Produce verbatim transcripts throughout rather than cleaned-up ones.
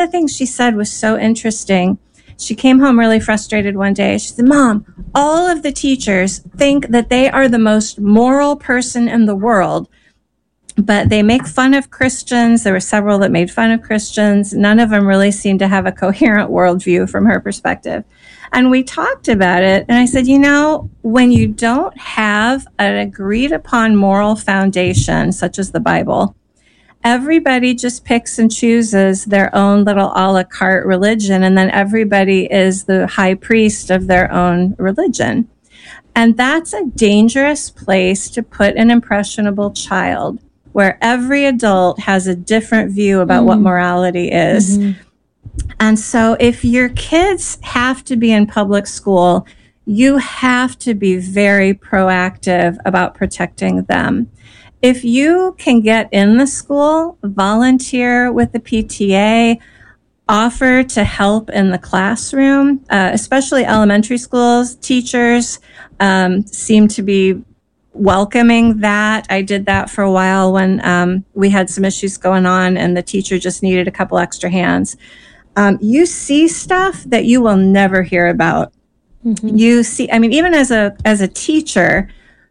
the things she said was so interesting. She came home really frustrated one day. She said, Mom, all of the teachers think that they are the most moral person in the world, but they make fun of Christians. There were several that made fun of Christians. None of them really seemed to have a coherent worldview from her perspective. And we talked about it. And I said, you know, when you don't have an agreed upon moral foundation, such as the Bible, everybody just picks and chooses their own little a la carte religion. And then everybody is the high priest of their own religion. And that's a dangerous place to put an impressionable child, where every adult has a different view about mm. what morality is. Mm-hmm. And so if your kids have to be in public school, you have to be very proactive about protecting them. If you can get in the school, volunteer with the P T A, offer to help in the classroom, uh, especially elementary schools, teachers um, seem to be welcoming that. I did that for a while when um, we had some issues going on and the teacher just needed a couple extra hands. Um, you see stuff that you will never hear about. Mm-hmm. You see, I mean, even as a as a teacher,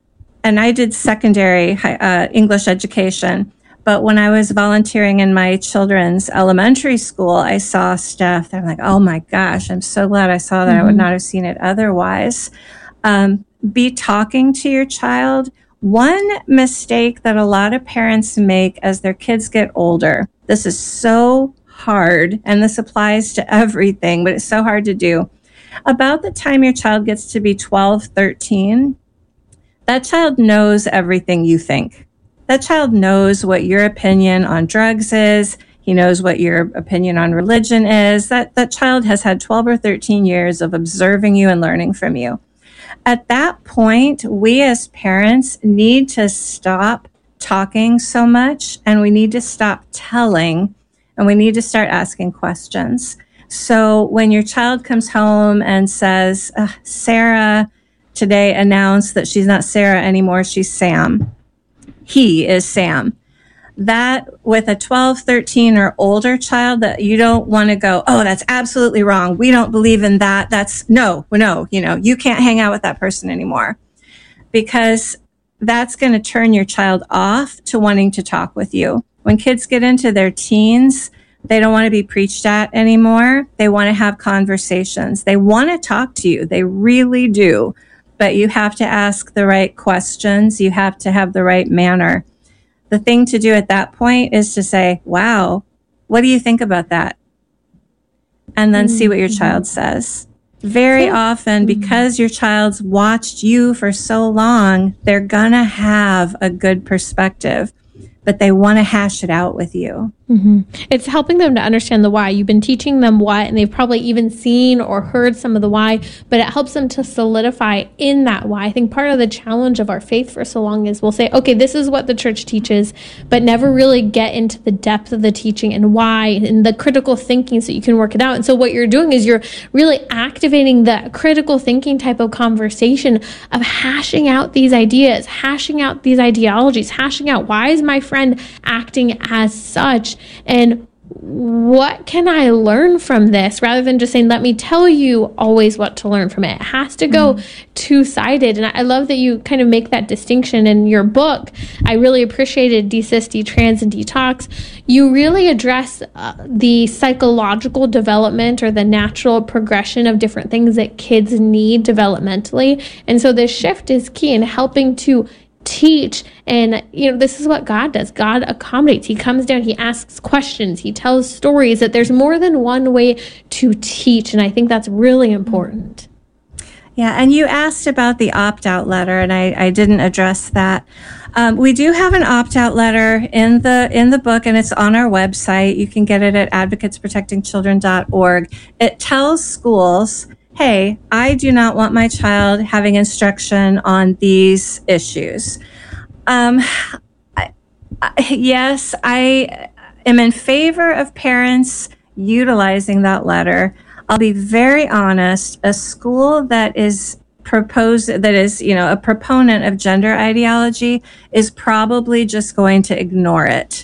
and I did secondary uh, English education, but when I was volunteering in my children's elementary school, I saw stuff that I'm like, oh my gosh, I'm so glad I saw that. Mm-hmm. I would not have seen it otherwise. Um, be talking to your child. One mistake that a lot of parents make as their kids get older, this is so hard, and this applies to everything, but it's so hard to do. About the time your child gets to be twelve, thirteen, that child knows everything you think. That child knows what your opinion on drugs is. He knows what your opinion on religion is. That, that child has had twelve or thirteen years of observing you and learning from you. At that point, we as parents need to stop talking so much, and we need to stop telling, and we need to start asking questions. So when your child comes home and says, uh, Sarah today announced that she's not Sarah anymore, she's Sam. He is Sam. That with a twelve, thirteen or older child, that you don't want to go, oh, that's absolutely wrong. We don't believe in that. That's no, no, you know, you can't hang out with that person anymore, because that's going to turn your child off to wanting to talk with you. When kids get into their teens, they don't want to be preached at anymore. They want to have conversations. They want to talk to you. They really do. But you have to ask the right questions. You have to have the right manner. The thing to do at that point is to say, wow, what do you think about that? And then mm-hmm. see what your child says. Very so, often, mm-hmm. because your child's watched you for so long, they're going to have a good perspective, but they want to hash it out with you. Mm-hmm. It's helping them to understand the why. You've been teaching them what, and they've probably even seen or heard some of the why, but it helps them to solidify in that why. I think part of the challenge of our faith for so long is we'll say, okay, this is what the church teaches, but never really get into the depth of the teaching and why and the critical thinking so you can work it out. And so what you're doing is you're really activating the critical thinking type of conversation of hashing out these ideas, hashing out these ideologies, hashing out why is my friend acting as such, and what can I learn from this, rather than just saying, let me tell you always what to learn from it. It has to go mm-hmm. two-sided. And I love that you kind of make that distinction in your book. I really appreciated Desist, Detrans, and Detox. You really address uh, the psychological development or the natural progression of different things that kids need developmentally. And so this shift is key in helping to teach. And, you know, this is what God does. God accommodates. He comes down, he asks questions, he tells stories, that there's more than one way to teach. And I think that's really important. Yeah. And you asked about the opt-out letter, and I, I didn't address that. Um, we do have an opt-out letter in the in the book, and it's on our website. You can get it at advocates protecting children dot org. It tells schools, hey, I do not want my child having instruction on these issues. Um, I, I, yes, I am in favor of parents utilizing that letter. I'll be very honest, a school that is proposed, that is, you know, a proponent of gender ideology is probably just going to ignore it.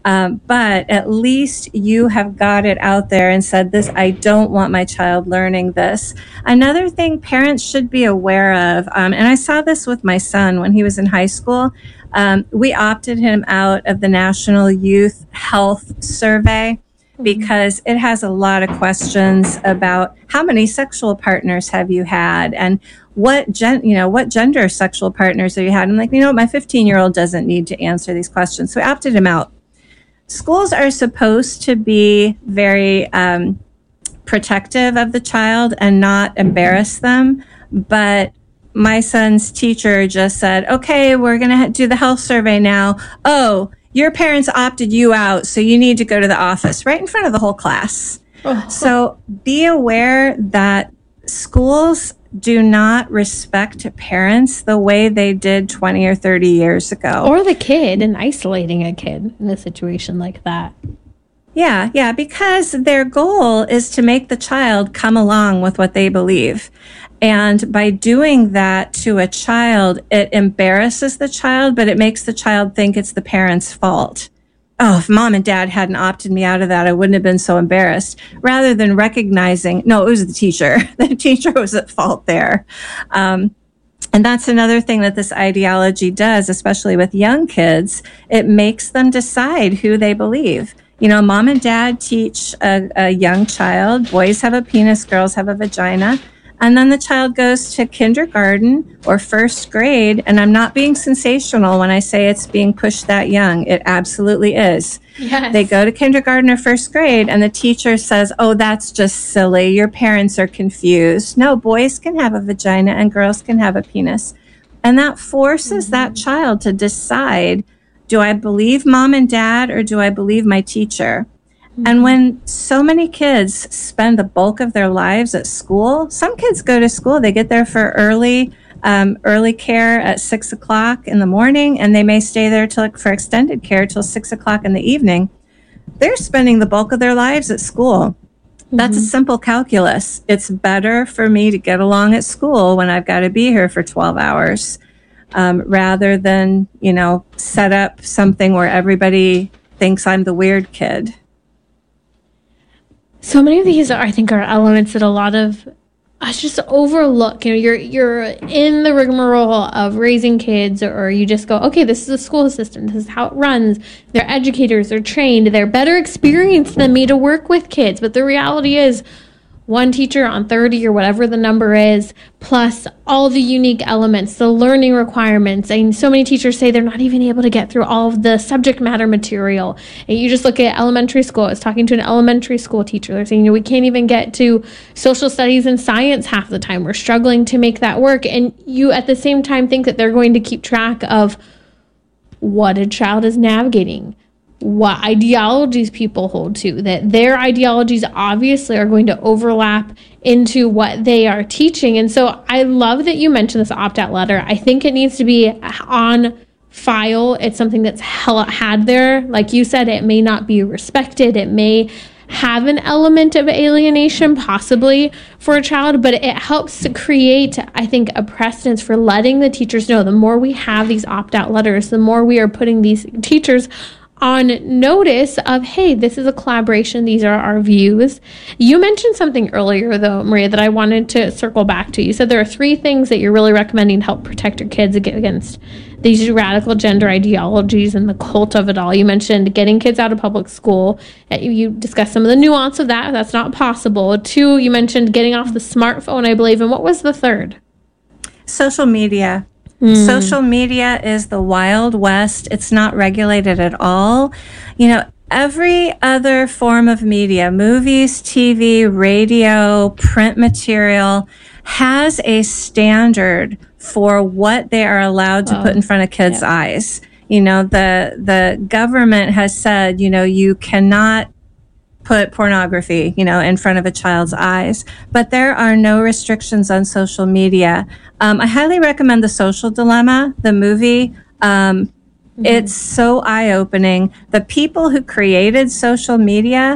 Um, but at least you have got it out there and said this, I don't want my child learning this. Another thing parents should be aware of, um, and I saw this with my son when he was in high school, um, we opted him out of the National Youth Health Survey because it has a lot of questions about how many sexual partners have you had and what gen, you know, what gender sexual partners have you had? I'm like, you know, my fifteen year old doesn't need to answer these questions. So I opted him out. Schools are supposed to be very um, protective of the child and not embarrass them. But my son's teacher just said, okay, we're going to do the health survey now. Oh, your parents opted you out, so you need to go to the office right in front of the whole class. Oh. So be aware that schools do not respect parents the way they did twenty or thirty years ago. Or the kid, and isolating a kid in a situation like that. Yeah, yeah, because their goal is to make the child come along with what they believe. And by doing that to a child, it embarrasses the child, but it makes the child think it's the parent's fault. Oh, if mom and dad hadn't opted me out of that, I wouldn't have been so embarrassed. Rather than recognizing, no, it was the teacher. The teacher was at fault there. Um, and that's another thing that this ideology does, especially with young kids. It makes them decide who they believe. You know, mom and dad teach a, a young child, boys have a penis, girls have a vagina. And then the child goes to kindergarten or first grade. And I'm not being sensational when I say it's being pushed that young. It absolutely is. Yes. They go to kindergarten or first grade and the teacher says, oh, that's just silly. Your parents are confused. No, boys can have a vagina and girls can have a penis. And that forces mm-hmm. that child to decide, do I believe mom and dad or do I believe my teacher? Mm-hmm. And when so many kids spend the bulk of their lives at school, some kids go to school, they get there for early um, early care at six o'clock in the morning, and they may stay there till, for extended care till six o'clock in the evening. They're spending the bulk of their lives at school. Mm-hmm. That's a simple calculus. It's better for me to get along at school when I've got to be here for twelve hours, um, rather than, you know, set up something where everybody thinks I'm the weird kid. So many of these, are, I think, are elements that a lot of us just overlook. You know, you're you're in the rigmarole of raising kids, or you just go, okay, this is a school system. This is how it runs. They're educators. They're trained. They're better experienced than me to work with kids. But the reality is, one teacher on thirty or whatever the number is, plus all the unique elements, the learning requirements. And so many teachers say they're not even able to get through all of the subject matter material. And you just look at elementary school. I was talking to an elementary school teacher. They're saying, you know, we can't even get to social studies and science half the time. We're struggling to make that work. And you at the same time think that they're going to keep track of what a child is navigating, what ideologies people hold to, that their ideologies obviously are going to overlap into what they are teaching. And so I love that you mentioned this opt-out letter. I think it needs to be on file. It's something that's had there. Like you said, it may not be respected. It may have an element of alienation possibly for a child, but it helps to create, I think, a precedence for letting the teachers know the more we have these opt-out letters, the more we are putting these teachers on notice of, hey, this is a collaboration. These are our views. You mentioned something earlier, though, Maria, that I wanted to circle back to. You said there are three things that you're really recommending to help protect your kids against these radical gender ideologies and the cult of it all. You mentioned getting kids out of public school. You discussed some of the nuance of that. That's not possible. Two, you mentioned getting off the smartphone, I believe. And what was the third? Social media. Mm. Social media is the Wild West. It's not regulated at all. You know, every other form of media, movies, T V, radio, print material, has a standard for what they are allowed to oh, put in front of kids' yeah. eyes. You know, the the government has said, you know, you cannot put pornography, you know, in front of a child's eyes. But there are no restrictions on social media. Um, I highly recommend The Social Dilemma, the movie. Um, mm-hmm. It's so eye-opening. The people who created social media,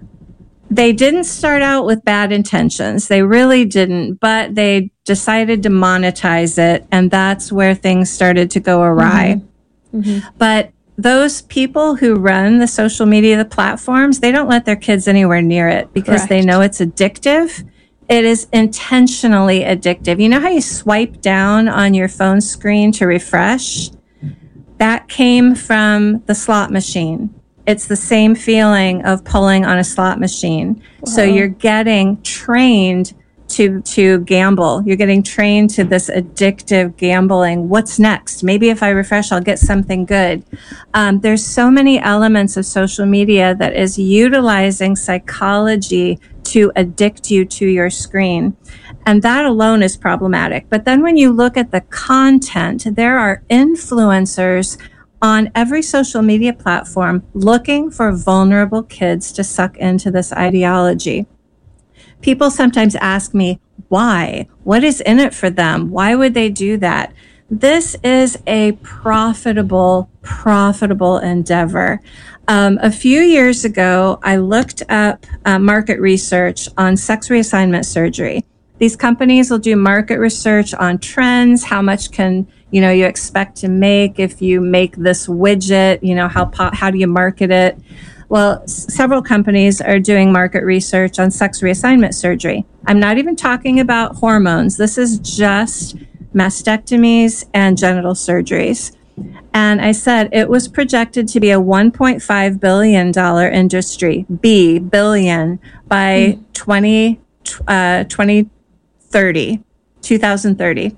they didn't start out with bad intentions. They really didn't, but they decided to monetize it, and that's where things started to go awry. Mm-hmm. Mm-hmm. But those people who run the social media, the platforms, they don't let their kids anywhere near it because Correct. they know it's addictive. It is intentionally addictive. You know how you swipe down on your phone screen to refresh? That came from the slot machine. It's the same feeling of pulling on a slot machine. Wow. So you're getting trained to to gamble. You're getting trained to this addictive gambling. What's next? Maybe if I refresh, I'll get something good. Um, there's so many elements of social media that is utilizing psychology to addict you to your screen. And that alone is problematic. But then when you look at the content, there are influencers on every social media platform looking for vulnerable kids to suck into this ideology. People sometimes ask me, why? What is in it for them? Why would they do that? This is a profitable, profitable endeavor. Um, a few years ago, I looked up uh, market research on sex reassignment surgery. These companies will do market research on trends. How much can, you know, you expect to make if you make this widget? You know, how po- how do you market it? Well, s- several companies are doing market research on sex reassignment surgery. I'm not even talking about hormones. This is just mastectomies and genital surgeries. And I said it was projected to be a one point five billion dollars industry, B, billion, by mm. twenty, uh, twenty thirty, twenty thirty.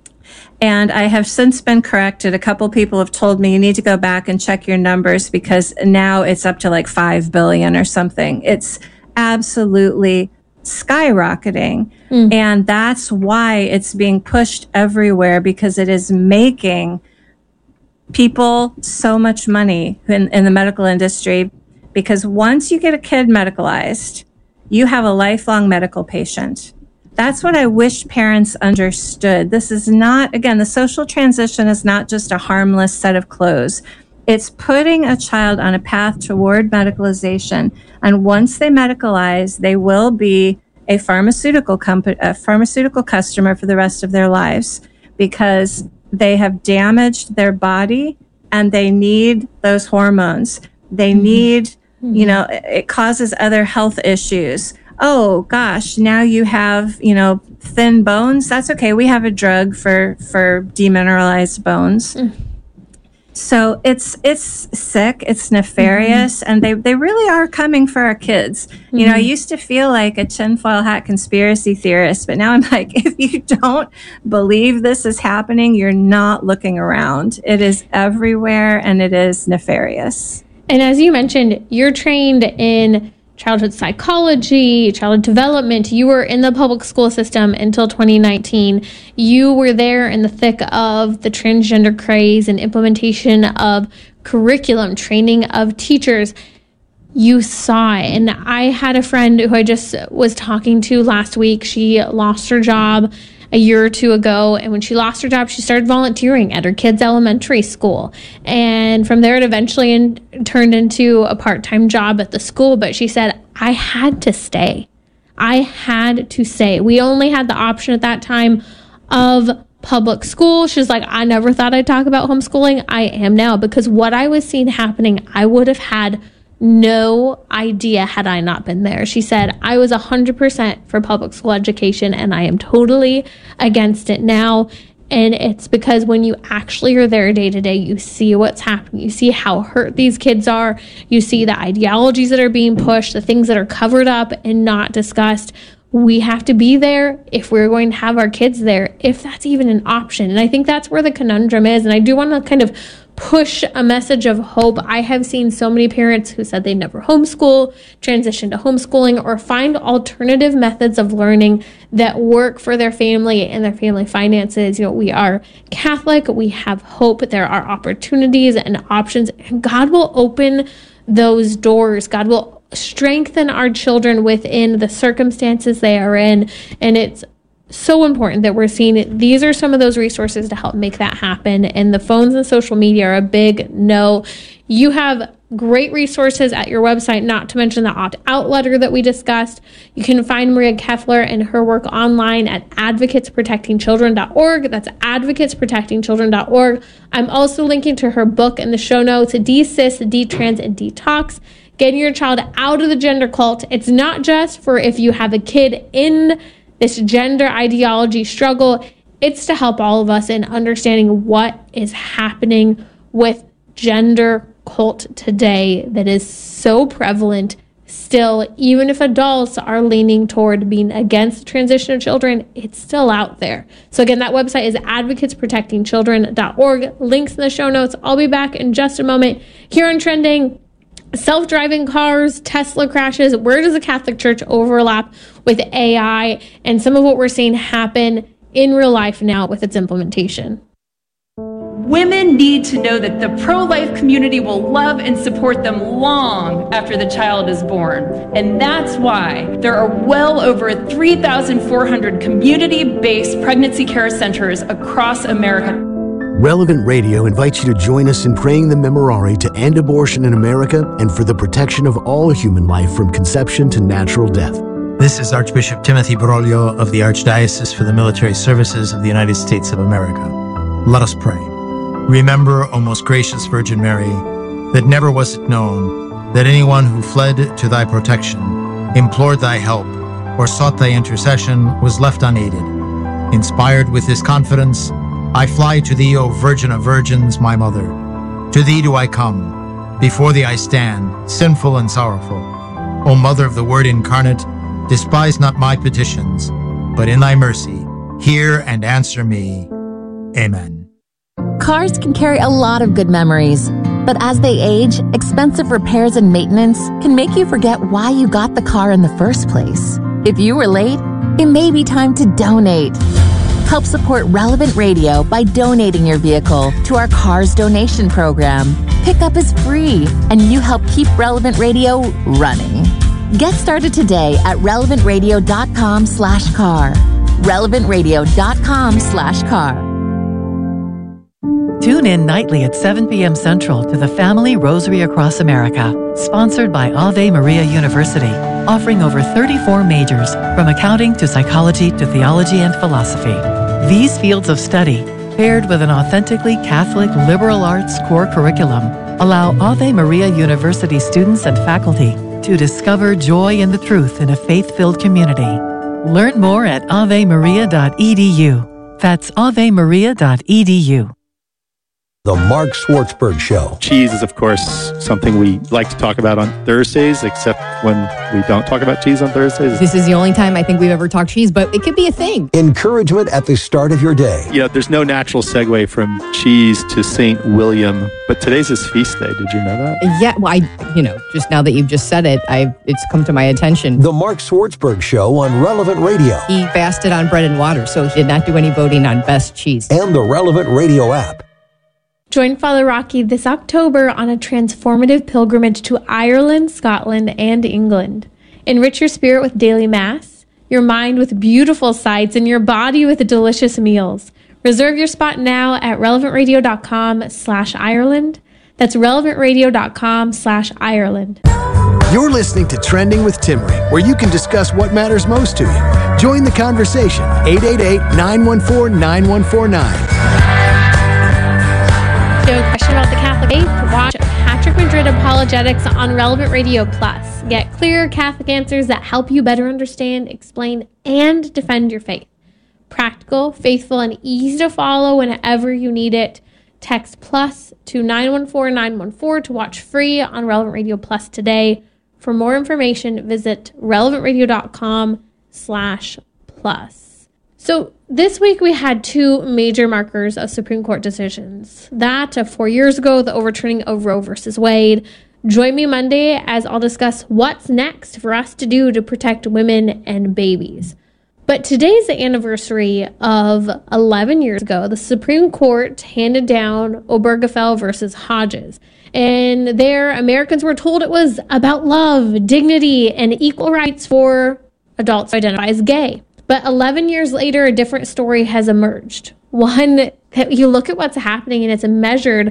And I have since been corrected. A couple people have told me you need to go back and check your numbers because now it's up to like five billion or something. It's absolutely skyrocketing. Mm. And that's why it's being pushed everywhere, because it is making people so much money in, in the medical industry. Because once you get a kid medicalized, you have a lifelong medical patient. That's what I wish parents understood. This is not, again, the social transition is not just a harmless set of clothes. It's putting a child on a path toward medicalization. And once they medicalize, they will be a pharmaceutical company, a pharmaceutical customer for the rest of their lives, because they have damaged their body and they need those hormones. They mm-hmm. need, mm-hmm. you know, it causes other health issues. Oh gosh, now you have, you know, thin bones. That's okay. We have a drug for, for demineralized bones. Mm. So it's, it's sick. It's nefarious. Mm-hmm. And they, they really are coming for our kids. Mm-hmm. You know, I used to feel like a tinfoil hat conspiracy theorist, but now I'm like, if you don't believe this is happening, you're not looking around. It is everywhere and it is nefarious. And as you mentioned, you're trained in childhood psychology, childhood development. You were in the public school system until twenty nineteen. You were there in the thick of the transgender craze and implementation of curriculum, training of teachers. You saw it. And I had a friend who I just was talking to last week. She lost her job a year or two ago. And when she lost her job, she started volunteering at her kids' elementary school. And from there, it eventually in, turned into a part-time job at the school. But she said, I had to stay. I had to stay. We only had the option at that time of public school. She's like, I never thought I'd talk about homeschooling. I am now, because what I was seeing happening, I would have had no idea had I not been there. She said, I was one hundred percent for public school education and I am totally against it now. And it's because when you actually are there day to day, you see what's happening. You see how hurt these kids are. You see the ideologies that are being pushed, the things that are covered up and not discussed. We have to be there if we're going to have our kids there, if that's even an option. And I think that's where the conundrum is. And I do want to kind of push a message of hope. I have seen so many parents who said they never homeschool, transition to homeschooling, or find alternative methods of learning that work for their family and their family finances. You know, we are Catholic. We have hope. There are opportunities and options, and God will open those doors. God will strengthen our children within the circumstances they are in. And it's so important that we're seeing it. These are some of those resources to help make that happen. And the phones and social media are a big no. You have Great resources at your website, not to mention the opt-out letter that we discussed. You can find Maria Keffler and her work online at advocates protecting children dot org. That's advocates protecting children dot org. I'm also linking to her book in the show notes, De-Cis, De-Trans, and Detox. Getting your child out of the gender cult. It's not just for if you have a kid in this gender ideology struggle. It's to help all of us in understanding what is happening with gender cult today that is so prevalent still. Even if adults are leaning toward being against the transition of children, it's still out there. So again, that website is advocates protecting children dot org. Links in the show notes. I'll be back in just a moment. Here on Trending, self-driving cars, Tesla crashes. Where does the Catholic Church overlap with A I and some of what we're seeing happen in real life now with its implementation? Women need to know that the pro-life community will love and support them long after the child is born. And that's why there are well over three thousand four hundred community-based pregnancy care centers across America. Relevant Radio invites you to join us in praying the Memorare to end abortion in America and for the protection of all human life from conception to natural death. This is Archbishop Timothy Broglio of the Archdiocese for the Military Services of the United States of America. Let us pray. Remember, O most gracious Virgin Mary, that never was it known that anyone who fled to thy protection, implored thy help, or sought thy intercession was left unaided. Inspired with this confidence, I fly to thee, O Virgin of Virgins, my Mother. To thee do I come. Before thee I stand, sinful and sorrowful. O Mother of the Word incarnate, despise not my petitions, but in thy mercy, hear and answer me. Amen. Cars can carry a lot of good memories, but as they age, expensive repairs and maintenance can make you forget why you got the car in the first place. If you were late, it may be time to donate. Help support Relevant Radio by donating your vehicle to our Cars Donation Program. Pickup is free, and you help keep Relevant Radio running. Get started today at relevant radio dot com slash car. relevant radio dot com slash car. Tune in nightly at seven p.m. Central to the Family Rosary Across America, sponsored by Ave Maria University, offering over thirty-four majors, from accounting to psychology to theology and philosophy. These fields of study, paired with an authentically Catholic liberal arts core curriculum, allow Ave Maria University students and faculty to discover joy in the truth in a faith-filled community. Learn more at ave maria dot e d u. That's ave maria dot e d u. The Mark Schwartzberg Show. Cheese is, of course, something we like to talk about on Thursdays, except when we don't talk about cheese on Thursdays. This is the only time I think we've ever talked cheese, but it could be a thing. Encouragement at the start of your day. You know, there's no natural segue from cheese to Saint William, but today's his feast day. Did you know that? Yeah, well, I, you know, just now that you've just said it, I it's come to my attention. The Mark Schwartzberg Show on Relevant Radio. He fasted on bread and water, so he did not do any voting on best cheese. And the Relevant Radio app. Join Father Rocky this October on a transformative pilgrimage to Ireland, Scotland, and England. Enrich your spirit with daily Mass, your mind with beautiful sights, and your body with delicious meals. Reserve your spot now at relevant radio dot com slash Ireland. That's relevant radio dot com slash Ireland. You're listening to Trending with Timmerie, where you can discuss what matters most to you. Join the conversation. eight eight eight, nine one four, nine one four nine. Question about the Catholic faith? Watch Patrick Madrid Apologetics on Relevant Radio Plus. Get clear Catholic answers that help you better understand, explain, and defend your faith. Practical, faithful, and easy to follow whenever you need it. Text plus to nine one four nine one four to watch free on Relevant Radio Plus today. For more information, visit relevant radio dot com slash plus. So this week we had two major markers of Supreme Court decisions. That of four years ago, the overturning of Roe versus Wade. Join me Monday as I'll discuss what's next for us to do to protect women and babies. But today's the anniversary of eleven years ago. The Supreme Court handed down Obergefell versus Hodges. And there, Americans were told it was about love, dignity, and equal rights for adults who identify as gay. But eleven years later, a different story has emerged. One that you look at what's happening and it's measured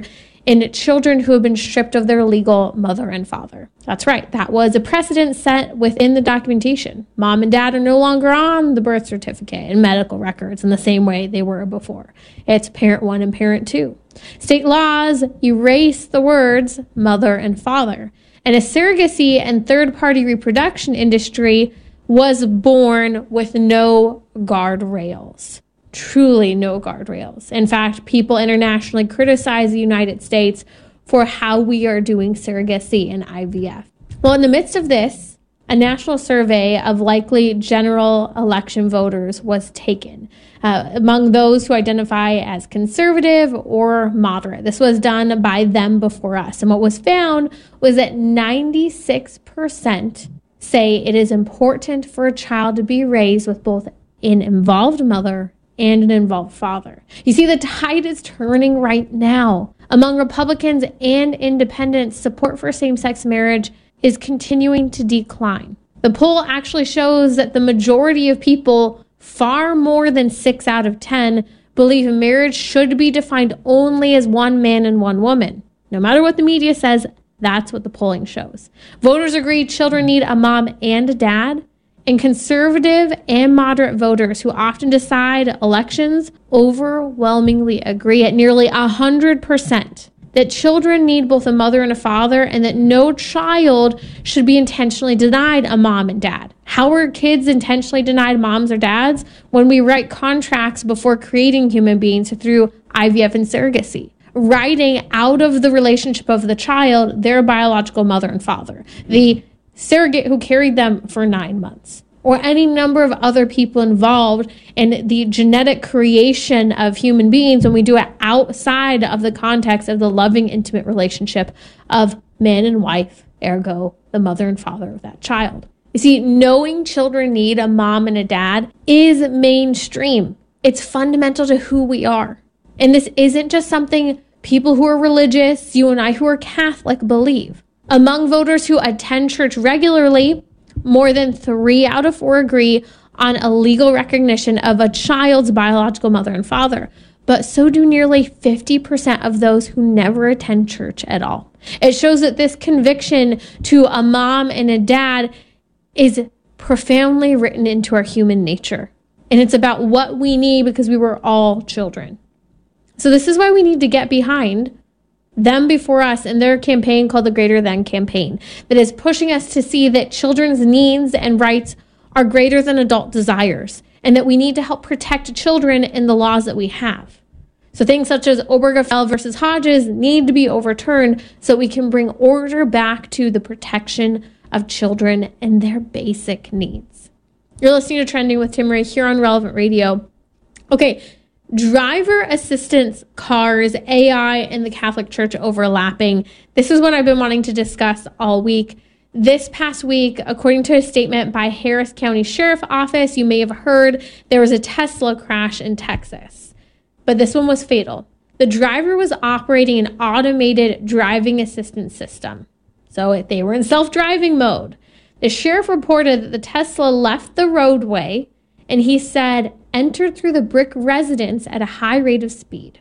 in children who have been stripped of their legal mother and father. That's right. That was a precedent set within the documentation. Mom and dad are no longer on the birth certificate and medical records in the same way they were before. It's parent one and parent two. State laws erase the words mother and father. And a surrogacy and third-party reproduction industry was born with no guardrails. Truly no guardrails. In fact, people internationally criticize the United States for how we are doing surrogacy and I V F. Well, in the midst of this, a national survey of likely general election voters was taken uh, among those who identify as conservative or moderate. This was done by Them Before Us. And what was found was that ninety-six percent say it is important for a child to be raised with both an involved mother and an involved father. You see, the tide is turning right now. Among Republicans and independents, support for same-sex marriage is continuing to decline. The poll actually shows that the majority of people, far more than six out of ten, believe marriage should be defined only as one man and one woman. No matter what the media says, that's what the polling shows. Voters agree children need a mom and a dad. And conservative and moderate voters who often decide elections overwhelmingly agree at nearly one hundred percent that children need both a mother and a father, and that no child should be intentionally denied a mom and dad. How are kids intentionally denied moms or dads? When we write contracts before creating human beings through I V F and surrogacy. Writing out of the relationship of the child their biological mother and father. The surrogate who carried them for nine months, or any number of other people involved in the genetic creation of human beings when we do it outside of the context of the loving, intimate relationship of man and wife, ergo, the mother and father of that child. You see, knowing children need a mom and a dad is mainstream. It's fundamental to who we are. And this isn't just something people who are religious, you and I who are Catholic, believe. Among voters who attend church regularly, more than three out of four agree on a legal recognition of a child's biological mother and father, but so do nearly fifty percent of those who never attend church at all. It shows that this conviction to a mom and a dad is profoundly written into our human nature. And it's about what we need because we were all children. So this is why we need to get behind Them Before Us and their campaign called the Greater Than Campaign, that is pushing us to see that children's needs and rights are greater than adult desires, and that we need to help protect children in the laws that we have. So things such as Obergefell versus Hodges need to be overturned so we can bring order back to the protection of children and their basic needs. You're listening to Trending with Timmerie here on Relevant Radio. Okay, driver assistance cars, A I, and the Catholic Church overlapping. This is what I've been wanting to discuss all week. This past week, according to a statement by Harris County Sheriff Office, you may have heard there was a Tesla crash in Texas. But this one was fatal. The driver was operating an automated driving assistance system. So they were in self-driving mode. The sheriff reported that the Tesla left the roadway, and he said entered through the brick residence at a high rate of speed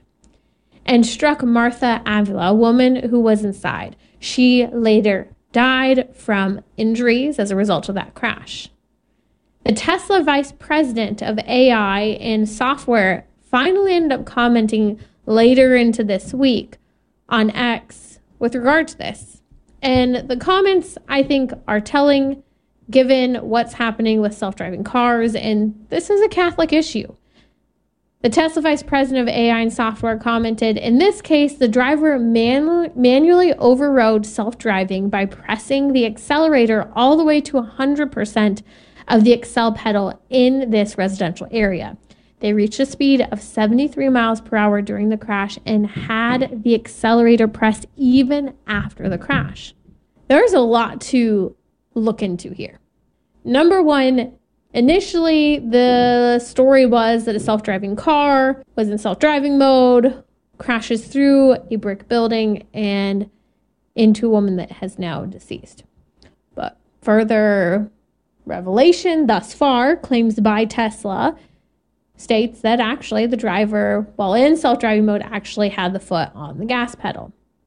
and struck Martha Avila, a woman who was inside. She later died from injuries as a result of that crash. The Tesla vice president of A I and software finally ended up commenting later into this week on X with regard to this. And the comments, I think, are telling, given what's happening with self-driving cars, and this is a Catholic issue. The Tesla vice president of A I and software commented, in this case, the driver manu- manually overrode self-driving by pressing the accelerator all the way to one hundred percent of the accel pedal in this residential area. They reached a speed of seventy-three miles per hour during the crash and had the accelerator pressed even after the crash. There's a lot to look into here. Number one, initially the story was that a self-driving car was in self-driving mode, crashes through a brick building and into a woman that has now deceased. But further revelation thus far, claims by Tesla, states that actually the driver, while in self-driving mode, actually had the foot on the gas pedal.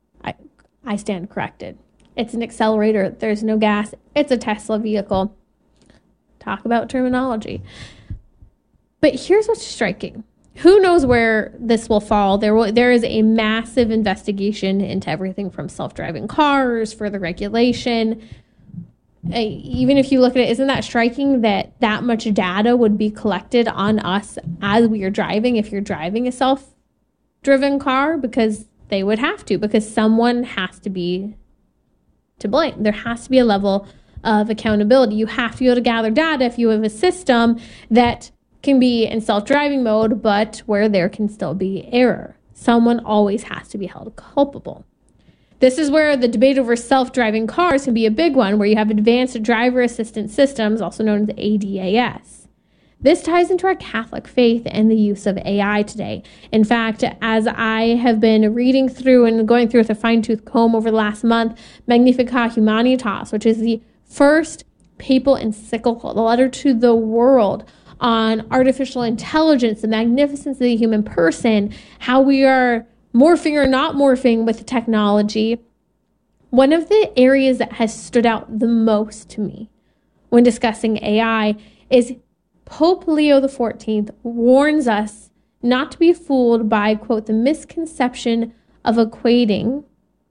I stand corrected. It's an accelerator. There's no gas. It's a Tesla vehicle. Talk about terminology. But here's what's striking. Who knows where this will fall? There will, there is a massive investigation into everything from self-driving cars, further regulation. Uh, even if you look at it, isn't that striking that that much data would be collected on us as we are driving if you're driving a self-driven car? Because they would have to, because someone has to be to blame. There has to be a level of accountability. You have to be able to gather data if you have a system that can be in self-driving mode, but where there can still be error. Someone always has to be held culpable. This is where the debate over self-driving cars can be a big one, where you have advanced driver assistance systems, also known as A D A S. This ties into our Catholic faith and the use of A I today. In fact, as I have been reading through and going through with a fine-tooth comb over the last month, Magnificat Humanitas, which is the first papal encyclical, the letter to the world on artificial intelligence, the magnificence of the human person, how we are morphing or not morphing with technology. One of the areas that has stood out the most to me when discussing A I is Pope Leo the fourteenth warns us not to be fooled by, quote, the misconception of equating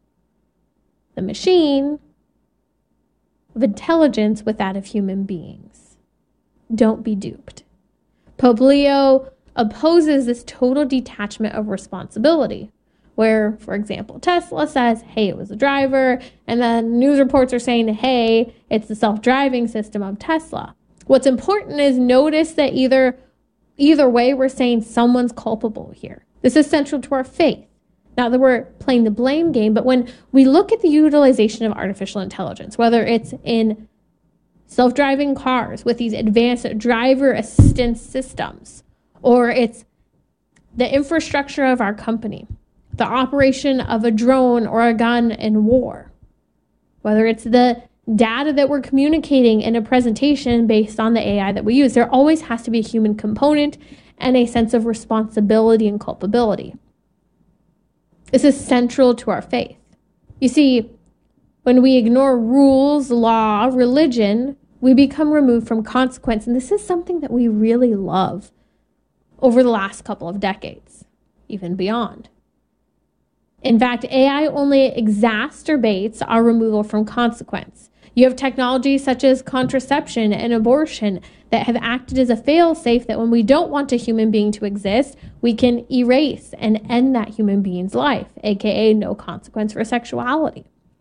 the machine of intelligence with that of human beings. Don't be duped. Pope Leo opposes this total detachment of responsibility, where, for example, Tesla says, hey, it was a driver, and then news reports are saying, hey, it's the self-driving system of Tesla. What's important is notice that either, either way, we're saying someone's culpable here. This is central to our faith. Not that we're playing the blame game, but when we look at the utilization of artificial intelligence, whether it's in self-driving cars with these advanced driver assistance systems, or it's the infrastructure of our company, the operation of a drone or a gun in war, whether it's the data that we're communicating in a presentation based on the A I that we use, there always has to be a human component and a sense of responsibility and culpability. This is central to our faith. You see, when we ignore rules, law, religion, we become removed from consequence. And this is something that we really love over the last couple of decades, even beyond. In fact, A I only exacerbates our removal from consequence. You have technologies such as contraception and abortion that have acted as a fail-safe that when we don't want a human being to exist, we can erase and end that human being's life, aka no consequence for sexuality.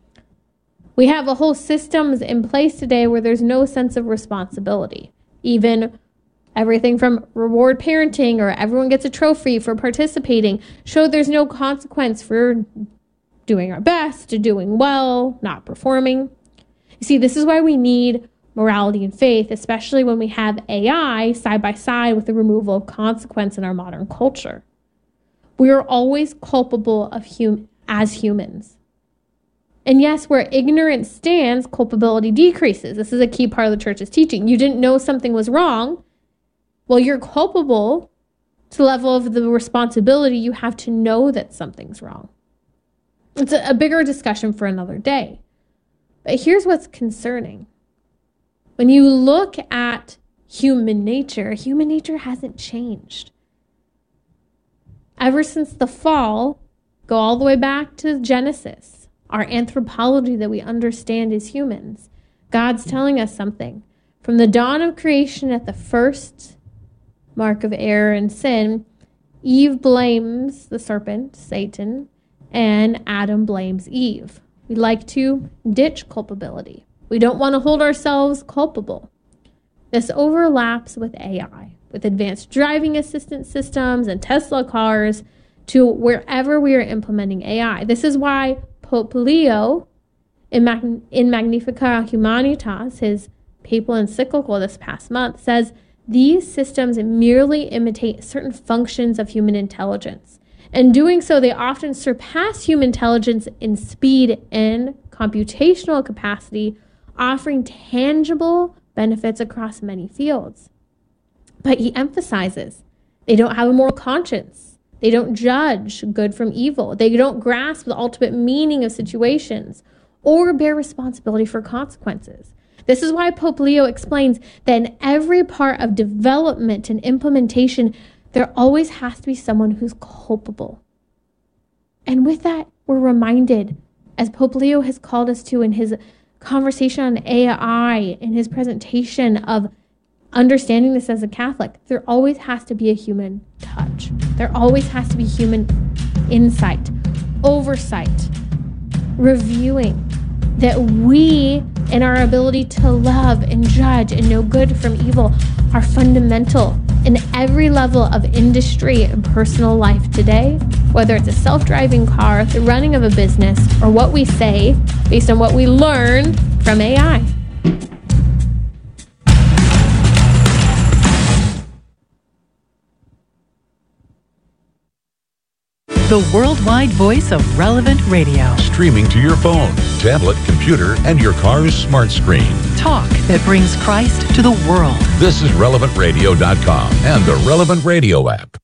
We have a whole systems in place today where there's no sense of responsibility. Even everything from reward parenting or everyone gets a trophy for participating show there's no consequence for doing our best, to doing well, not performing. You see, this is why we need morality and faith, especially when we have A I side by side with the removal of consequence in our modern culture. We are always culpable of hum- as humans. And yes, where ignorance stands, culpability decreases. This is a key part of the church's teaching. You didn't know something was wrong. Well, you're culpable to the level of the responsibility you have to know that something's wrong. It's a, a bigger discussion for another day. But here's what's concerning. When you look at human nature, human nature hasn't changed. Ever since the fall, go all the way back to Genesis, our anthropology that we understand as humans. God's telling us something. From the dawn of creation at the first mark of error and sin, Eve blames the serpent, Satan, and Adam blames Eve. We like to ditch culpability. We don't want to hold ourselves culpable. This overlaps with A I, with advanced driving assistance systems and Tesla cars, to wherever we are implementing A I. This is why Pope Leo, in, Mag- in Magnificat Humanitas, his papal encyclical this past month, says these systems merely imitate certain functions of human intelligence. In doing so, they often surpass human intelligence in speed and computational capacity, offering tangible benefits across many fields. But he emphasizes they don't have a moral conscience. They don't judge good from evil. They don't grasp the ultimate meaning of situations or bear responsibility for consequences. This is why Pope Leo explains that in every part of development and implementation, there always has to be someone who's culpable. And with that, we're reminded, as Pope Leo has called us to in his conversation on A I, in his presentation of understanding this as a Catholic, there always has to be a human touch. There always has to be human insight, oversight, reviewing, that we, in our ability to love and judge and know good from evil, are fundamental in every level of industry and personal life today, whether it's a self-driving car, the running of a business, or what we say based on what we learn from A I. The worldwide voice of Relevant Radio. Streaming to your phone, tablet, computer, and your car's smart screen. Talk that brings Christ to the world. This is relevant radio dot com and the Relevant Radio app.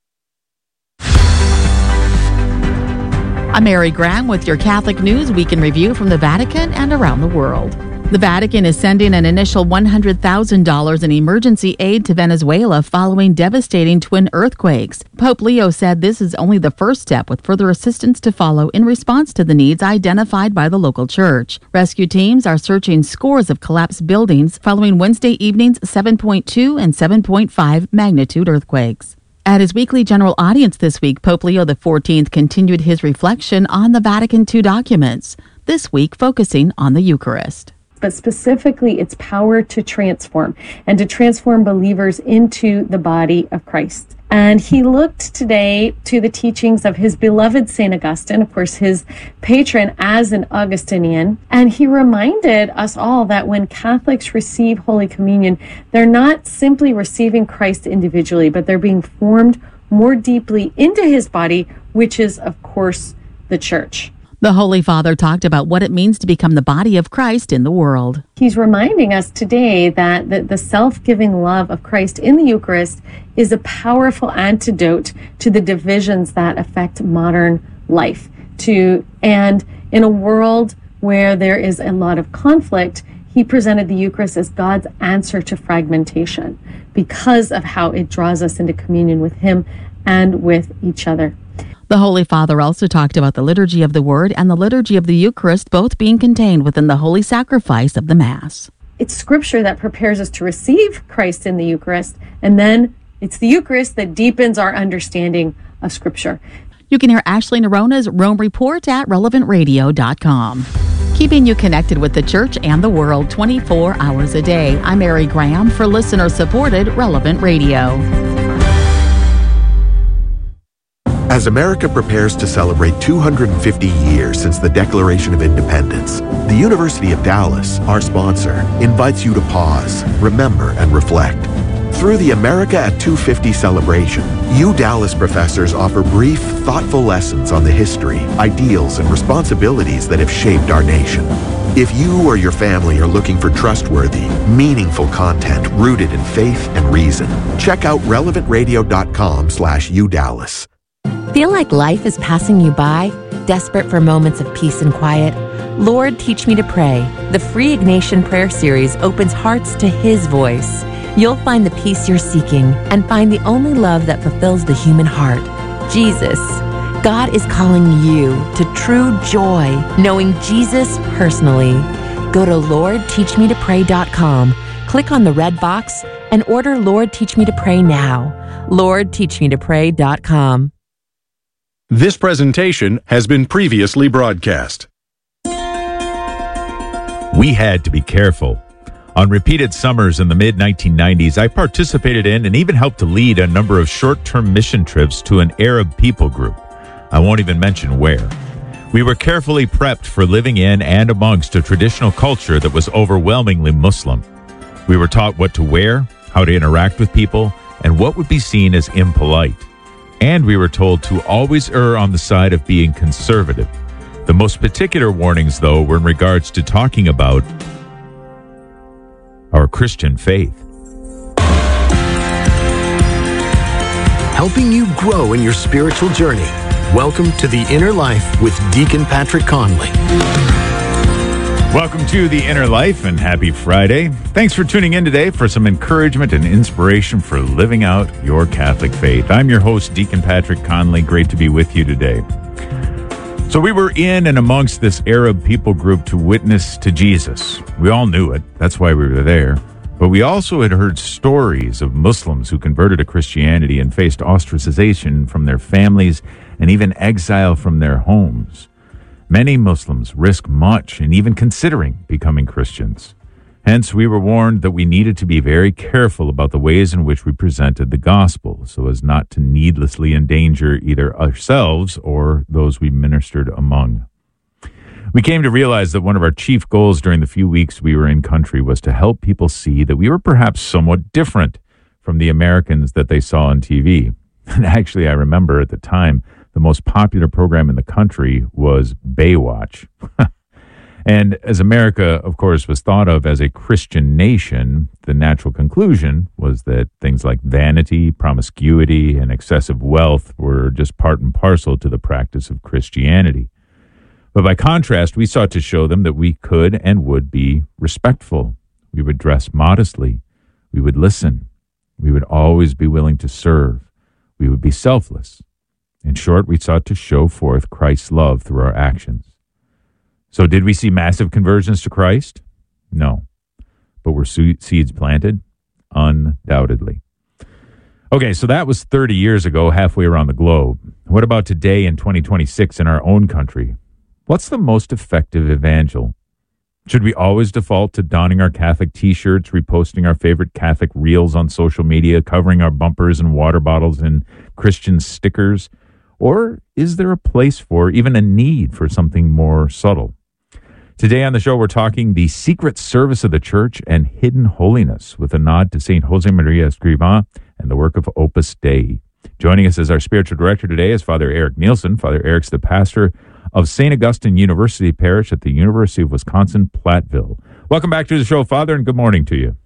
I'm Mary Graham with your Catholic News Week in Review from the Vatican and around the world. The Vatican is sending an initial one hundred thousand dollars in emergency aid to Venezuela following devastating twin earthquakes. Pope Leo said this is only the first step, with further assistance to follow in response to the needs identified by the local church. Rescue teams are searching scores of collapsed buildings following Wednesday evening's seven point two and seven point five magnitude earthquakes. At his weekly general audience this week, Pope Leo the fourteenth continued his reflection on the Vatican two documents, this week focusing on the Eucharist. But specifically its power to transform and to transform believers into the body of Christ. And he looked today to the teachings of his beloved Saint Augustine, of course, his patron as an Augustinian. And he reminded us all that when Catholics receive Holy Communion, they're not simply receiving Christ individually, but they're being formed more deeply into his body, which is, of course, the Church. The Holy Father talked about what it means to become the body of Christ in the world. He's reminding us today that the, the self-giving love of Christ in the Eucharist is a powerful antidote to the divisions that affect modern life. To, and in a world where there is a lot of conflict, he presented the Eucharist as God's answer to fragmentation because of how it draws us into communion with him and with each other. The Holy Father also talked about the liturgy of the Word and the liturgy of the Eucharist, both being contained within the holy sacrifice of the Mass. It's Scripture that prepares us to receive Christ in the Eucharist, and then it's the Eucharist that deepens our understanding of Scripture. You can hear Ashley Nerona's Rome Report at relevant radio dot com. Keeping you connected with the Church and the world twenty-four hours a day. I'm Mary Graham for listener-supported Relevant Radio. As America prepares to celebrate two hundred fifty years since the Declaration of Independence, the University of Dallas, our sponsor, invites you to pause, remember, and reflect. Through the America at two fifty celebration, U Dallas professors offer brief, thoughtful lessons on the history, ideals, and responsibilities that have shaped our nation. If you or your family are looking for trustworthy, meaningful content rooted in faith and reason, check out relevant radio dot com slash U Dallas. Feel like life is passing you by? Desperate for moments of peace and quiet? Lord, Teach Me to Pray. The free Ignatian Prayer Series opens hearts to His voice. You'll find the peace you're seeking and find the only love that fulfills the human heart, Jesus. God is calling you to true joy, knowing Jesus personally. Go to lord teach me to pray dot com, click on the red box, and order Lord Teach Me to Pray now. lord teach me to pray dot com. This presentation has been previously broadcast. We had to be careful. On repeated summers in the mid nineteen nineties, I participated in and even helped to lead a number of short-term mission trips to an Arab people group. I won't even mention where. We were carefully prepped for living in and amongst a traditional culture that was overwhelmingly Muslim. We were taught what to wear, how to interact with people, and what would be seen as impolite. And we were told to always err on the side of being conservative. The most particular warnings, though, were in regards to talking about our Christian faith. helping you grow in your spiritual journey. Welcome to The Inner Life with Deacon Patrick Conley. Welcome to The Inner Life and happy Friday. Thanks for tuning in today for some encouragement and inspiration for living out your Catholic faith. I'm your host, Deacon Patrick Conley. Great to be with you today. So we were in and amongst this Arab people group to witness to Jesus. We all knew it. That's why we were there. But we also had heard stories of Muslims who converted to Christianity and faced ostracization from their families and even exile from their homes. Many Muslims risk much in even considering becoming Christians. Hence, we were warned that we needed to be very careful about the ways in which we presented the gospel so as not to needlessly endanger either ourselves or those we ministered among. We came to realize that one of our chief goals during the few weeks we were in country was to help people see that we were perhaps somewhat different from the Americans that they saw on T V. And actually, I remember at the time, the most popular program in the country was Baywatch. And as America, of course, was thought of as a Christian nation, the natural conclusion was that things like vanity, promiscuity, and excessive wealth were just part and parcel to the practice of Christianity. But by contrast, we sought to show them that we could and would be respectful. We would dress modestly. We would listen. We would always be willing to serve. We would be selfless. In short, we sought to show forth Christ's love through our actions. So did we see massive conversions to Christ? No. But were seeds planted? Undoubtedly. Okay, so that was thirty years ago, halfway around the globe. What about today in twenty twenty-six in our own country? What's the most effective evangel? Should we always default to donning our Catholic t-shirts, reposting our favorite Catholic reels on social media, covering our bumpers and water bottles in Christian stickers? Or is there a place for, even a need for something more subtle? Today on the show, we're talking the secret service of the Church and hidden holiness with a nod to Saint Josemaria Escrivá and the work of Opus Dei. Joining us as our spiritual director today is Father Eric Nielsen. Father Eric's the pastor of Saint Augustine University Parish at the University of Wisconsin-Platteville. Welcome back to the show, Father, and good morning to you.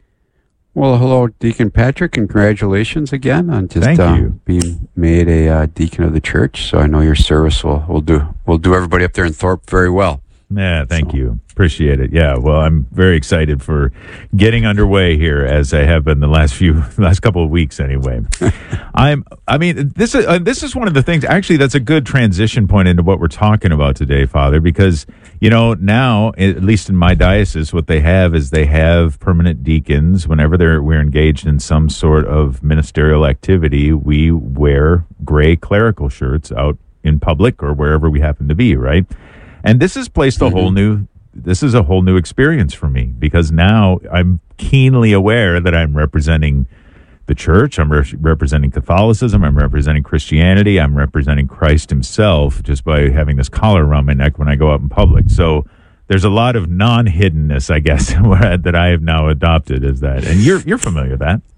Well, hello, Deacon Patrick. Congratulations again on just Thank uh, you. being made a uh, deacon of the church. So I know your service will will do will do everybody up there in Thorpe very well. Yeah, thank so. you. Appreciate it. Yeah, well, I'm very excited for getting underway here, as I have been the last few, last couple of weeks anyway. I'm, I mean, this is uh, this is one of the things. Actually, that's a good transition point into what we're talking about today, Father, because you know now, at least in my diocese, what they have is they have permanent deacons. Whenever they're we're engaged in some sort of ministerial activity, we wear gray clerical shirts out in public or wherever we happen to be, right? And this has placed a mm-hmm. whole new, this is a whole new experience for me because now I'm keenly aware that I'm representing the church, I'm re- representing Catholicism, I'm representing Christianity, I'm representing Christ himself just by having this collar around my neck when I go out in public. So there's a lot of non-hiddenness, I guess, that I have now adopted as that. And you're you're familiar with that.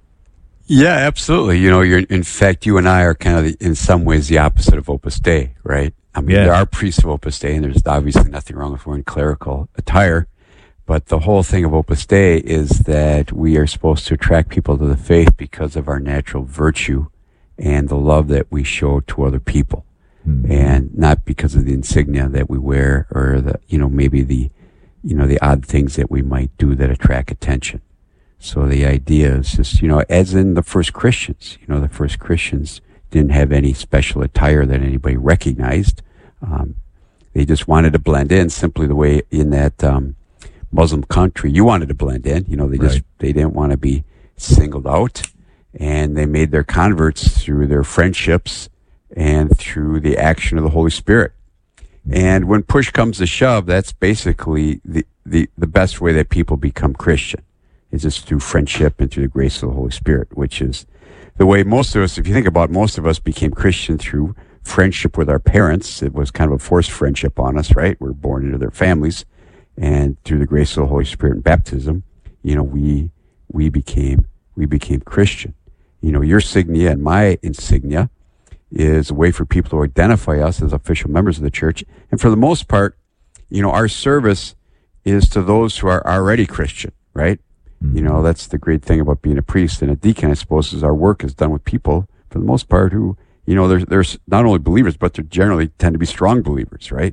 Yeah, absolutely. You know, you're in fact, you and I are kind of the, in some ways the opposite of Opus Dei, right? I mean, yeah. There are priests of Opus Dei, and there's obviously nothing wrong with wearing clerical attire. But the whole thing of Opus Dei is that we are supposed to attract people to the faith because of our natural virtue and the love that we show to other people, mm-hmm. and not because of the insignia that we wear or the, you know, maybe the, you know, the odd things that we might do that attract attention. So the idea is just, you know, as in the first Christians, you know, the first Christians didn't have any special attire that anybody recognized. Um, they just wanted to blend in simply the way in that um, Muslim country you wanted to blend in. You know, they just, right. they didn't want to be singled out. And they made their converts through their friendships and through the action of the Holy Spirit. And when push comes to shove, that's basically the, the, the best way that people become Christian. Is just through friendship and through the grace of the Holy Spirit, which is the way most of us, if you think about it, most of us became Christian through friendship with our parents. It was kind of a forced friendship on us, right? We're born into their families. And through the grace of the Holy Spirit and baptism, you know, we we became we became Christian. You know, your insignia and my insignia is a way for people to identify us as official members of the church. And for the most part, you know, our service is to those who are already Christian, right? You know, that's the great thing about being a priest and a deacon, I suppose, is our work is done with people for the most part, who, you know, there's, there's not only believers, but they generally tend to be strong believers, right?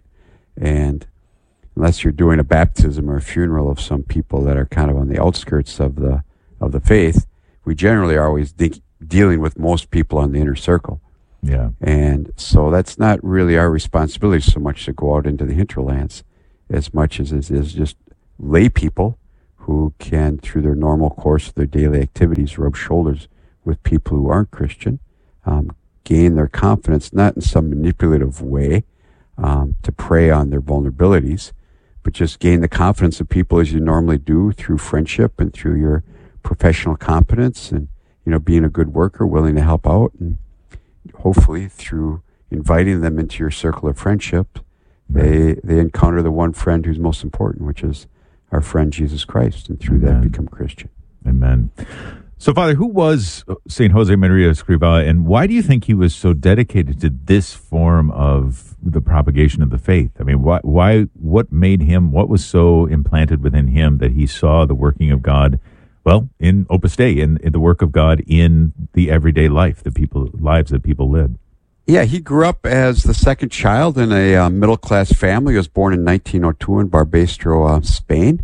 And unless you're doing a baptism or a funeral of some people that are kind of on the outskirts of the of the faith, we generally are always de- dealing with most people on the inner circle. Yeah. And so that's not really our responsibility so much to go out into the hinterlands as much as it is just lay people who can, through their normal course of their daily activities, rub shoulders with people who aren't Christian, um, gain their confidence, not in some manipulative way um, to prey on their vulnerabilities, but just gain the confidence of people as you normally do through friendship and through your professional competence and, you know, being a good worker, willing to help out, and hopefully through inviting them into your circle of friendship, they they encounter the one friend who's most important, which is our friend Jesus Christ, and through Amen. that become Christian. Amen. So, Father, who was Saint Jose Maria Escrivá, and why do you think he was so dedicated to this form of the propagation of the faith? I mean, why, why, what made him, what was so implanted within him that he saw the working of God, well, in Opus Dei, in, in the work of God in the everyday life, the people lives that people lived? Yeah, he grew up as the second child in a uh, middle-class family. He was born in nineteen oh two in Barbastro, uh, Spain.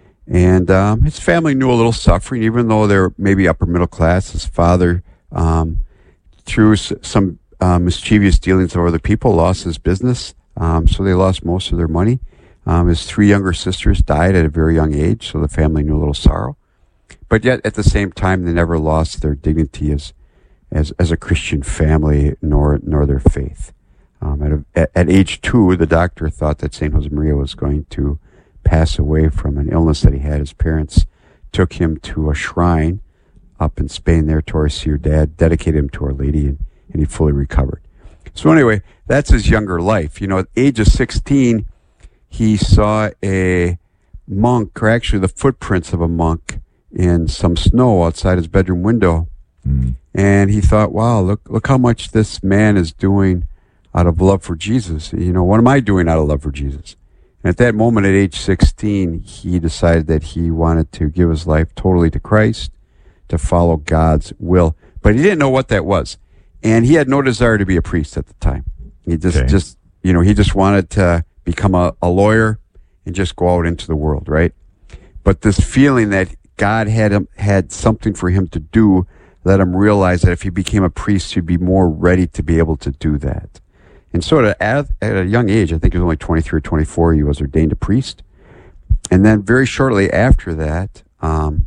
And um, his family knew a little suffering, even though they're maybe upper middle class. His father, um, through s- some uh, mischievous dealings with other people, lost his business. Um, so they lost most of their money. Um, his three younger sisters died at a very young age, so the family knew a little sorrow. But yet, at the same time, they never lost their dignity as as, as a Christian family, nor nor their faith. Um, at, a, at, at age two, the doctor thought that Saint Jose Maria was going to pass away from an illness that he had. His parents took him to a shrine up in Spain there to our Seer Dad, dedicated him to Our Lady, and, and he fully recovered. So anyway, that's his younger life. You know, at the age of sixteen, he saw a monk, or actually the footprints of a monk, in some snow outside his bedroom window. Mm. And he thought, wow, look look how much this man is doing out of love for Jesus. You know, what am I doing out of love for Jesus? And at that moment, at age sixteen, he decided that he wanted to give his life totally to Christ, to follow God's will. But he didn't know what that was. And he had no desire to be a priest at the time. He just, Okay. just you know, he just wanted to become a, a lawyer and just go out into the world, right? But this feeling that God had him, had something for him to do let him realize that if he became a priest, he'd be more ready to be able to do that. And so at a, at a young age, I think he was only twenty-three or twenty-four, he was ordained a priest. And then very shortly after that, um,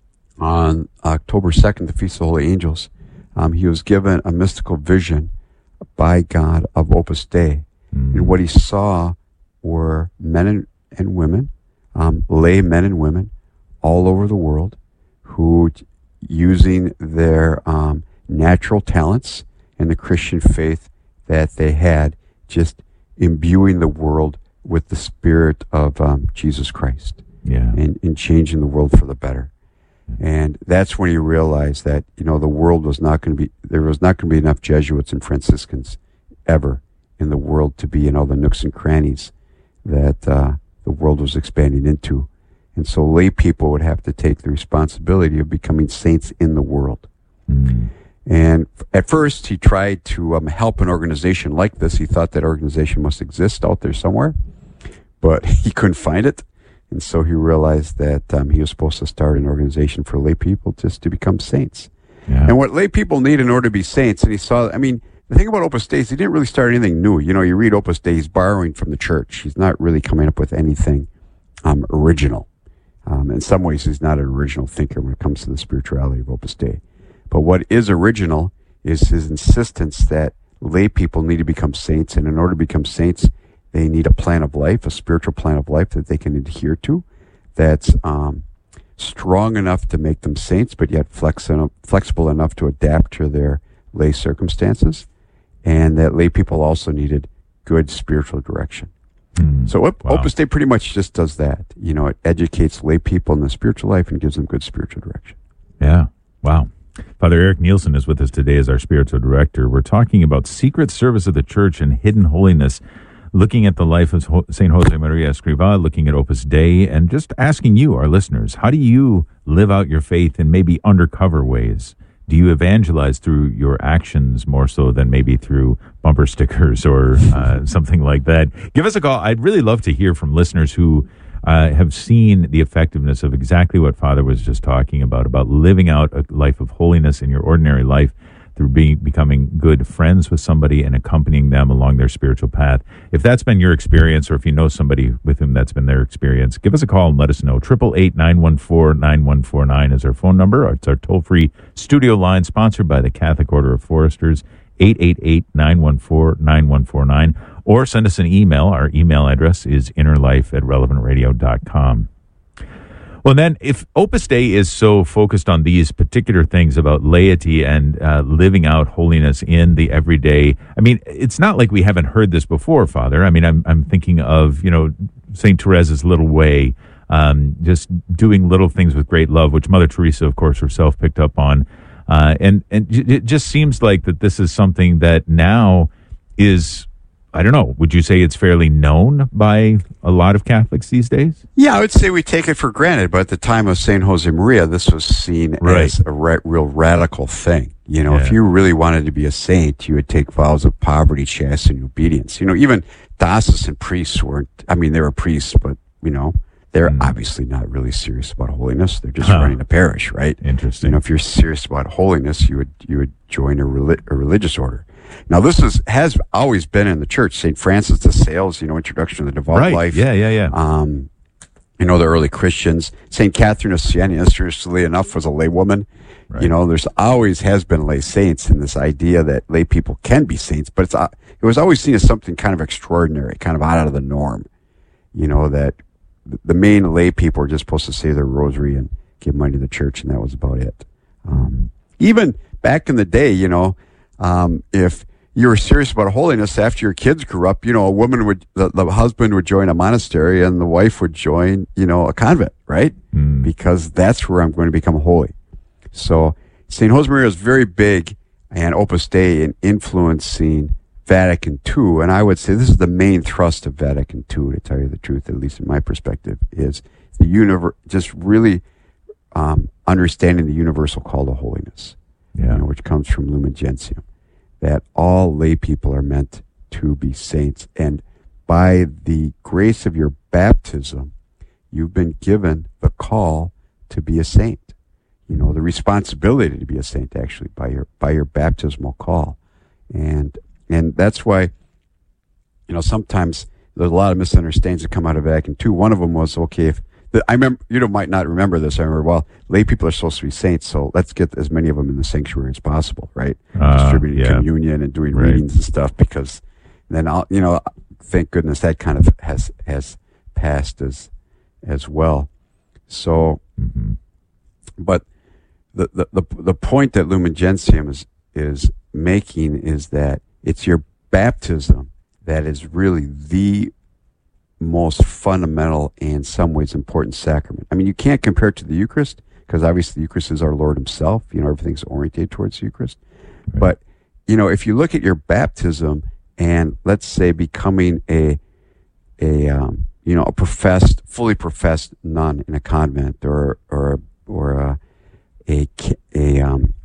on October second, the Feast of the Holy Angels, um, he was given a mystical vision by God of Opus Dei. Mm. And what he saw were men and, and women, um, lay men and women all over the world who, using their um, natural talents and the Christian faith that they had, just imbuing the world with the spirit of um, Jesus Christ, Yeah. and, and changing the world for the better. And that's when he realized that, you know, the world was not going to be, there was not going to be enough Jesuits and Franciscans ever in the world to be in all the nooks and crannies that uh, the world was expanding into. And so lay people would have to take the responsibility of becoming saints in the world. Mm. And at first, he tried to um, help an organization like this. He thought that organization must exist out there somewhere, but he couldn't find it. And so he realized that um, he was supposed to start an organization for lay people just to become saints. Yeah. And what lay people need in order to be saints, and he saw, I mean, the thing about Opus Dei is he didn't really start anything new. You know, you read Opus Dei, he's borrowing from the church. He's not really coming up with anything um, original. Um, in some ways, he's not an original thinker when it comes to the spirituality of Opus Dei. But what is original is his insistence that lay people need to become saints, and in order to become saints, they need a plan of life, a spiritual plan of life that they can adhere to, that's um, strong enough to make them saints, but yet flex en- flexible enough to adapt to their lay circumstances, and that lay people also needed good spiritual direction. Mm. So Op- Wow. Opus Dei pretty much just does that. You know, it educates lay people in the spiritual life and gives them good spiritual direction. Yeah. Wow. Father Eric Nielsen is with us today as our spiritual director. We're talking about secret service of the church and hidden holiness, looking at the life of Saint Jose Maria Escrivá, looking at Opus Dei, and just asking you, our listeners, how do you live out your faith in maybe undercover ways do you evangelize through your actions more so than maybe through bumper stickers or uh, something like that? Give us a call. I'd really love to hear from listeners who uh, have seen the effectiveness of exactly what Father was just talking about, about living out a life of holiness in your ordinary life through being, becoming good friends with somebody and accompanying them along their spiritual path. If that's been your experience, or if you know somebody with whom that's been their experience, give us a call and let us know. eight eight eight, nine one four, nine one four nine is our phone number. It's our toll-free studio line sponsored by the Catholic Order of Foresters, eight eight eight, nine one four, nine one four nine. Or send us an email. Our email address is innerlife at relevant radio dot com. Well, then, if Opus Dei is so focused on these particular things about laity and uh, living out holiness in the everyday, I mean, it's not like we haven't heard this before, Father. I mean, I'm I'm thinking of, you know, Saint Teresa's little way, um, just doing little things with great love, which Mother Teresa, of course, herself picked up on. Uh, and, and it just seems like that this is something that now is, I don't know, would you say it's fairly known by a lot of Catholics these days? Yeah, I would say we take it for granted, but at the time of Saint Josemaria, this was seen right. as a ra- real radical thing. You know, Yeah. if you really wanted to be a saint, you would take vows of poverty, chastity, and obedience. You know, even diocesan priests weren't, I mean, they were priests, but, you know, they're Mm. obviously not really serious about holiness. They're just Huh. running a parish, right? Interesting. You know, if you're serious about holiness, you would you would join a, reli- a religious order. Now, this is has always been in the church. Saint Francis de Sales, you know, Introduction to the Devout Right. Life. Yeah, yeah, yeah. Um, you know, the early Christians. Saint Catherine of Siena, interestingly enough, was a lay woman. Right. You know, there's always has been lay saints, and this idea that lay people can be saints, but it's uh, it was always seen as something kind of extraordinary, kind of out of the norm. You know, that the main lay people were just supposed to say their rosary and give money to the church, and that was about it. Um, even back in the day, you know, um, if you were serious about holiness after your kids grew up, you know, a woman would, the, the husband would join a monastery and the wife would join, you know, a convent, right? Mm. Because that's where I'm going to become holy. So Saint Josemaria is very big and Opus Dei in influencing Vatican Two, and I would say this is the main thrust of Vatican Two, to tell you the truth, at least in my perspective, is the univer- just really um, understanding the universal call to holiness, Yeah. you know, which comes from Lumen Gentium, that all lay people are meant to be saints, and by the grace of your baptism, you've been given the call to be a saint. You know, the responsibility to be a saint, actually, by your by your baptismal call, and and that's why, you know, sometimes there's a lot of misunderstandings that come out of Vatican Two. One of them was, okay, if the, I remember, you know, might not remember this. I remember, well, lay people are supposed to be saints, so let's get as many of them in the sanctuary as possible, right? Uh, Distributing yeah. communion and doing Right. readings and stuff, because then I'll, you know, thank goodness that kind of has has passed as as well. So, Mm-hmm. but the, the the the point that Lumen Gentium is is making is that it's your baptism that is really the most fundamental and in some ways important sacrament. I mean, you can't compare it to the Eucharist, because obviously the Eucharist is our Lord himself. You know, everything's oriented towards the Eucharist. Right. But, you know, if you look at your baptism and let's say becoming a, a, um, you know, a professed, fully professed nun in a convent, or, or, or a, a, a, um,